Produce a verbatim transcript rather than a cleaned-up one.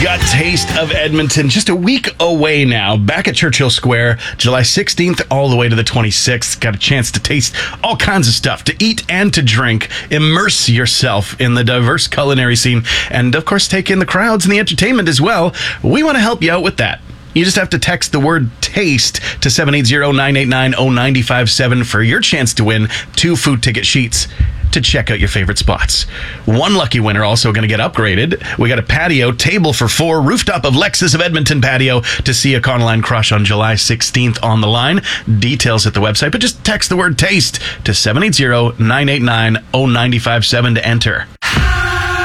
got Taste of Edmonton just a week away now. Back at Churchill Square, July sixteenth all the way to the twenty-sixth. Got a chance to taste all kinds of stuff, to eat and to drink. Immerse yourself in the diverse culinary scene. And, of course, take in the crowds and the entertainment as well. We want to help you out with that. You just have to text the word TASTE to seven eight zero, nine eight nine, zero nine five seven for your chance to win two food ticket sheets to check out your favorite spots. One lucky winner also going to get upgraded. We got a patio, table for four, rooftop of Lexus of Edmonton patio to see a Econoline Crush on July sixteenth on the line. Details at the website, but just text the word TASTE to seven eight zero, nine eight nine, zero nine five seven to enter.